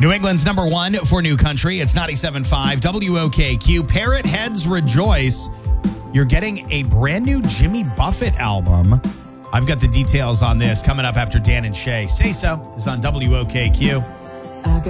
New England's number one for New Country. It's 97.5 WOKQ. Parrot Heads Rejoice. You're getting a brand new Jimmy Buffett album. I've got the details on this coming up after Dan and Shay. Say So is on WOKQ.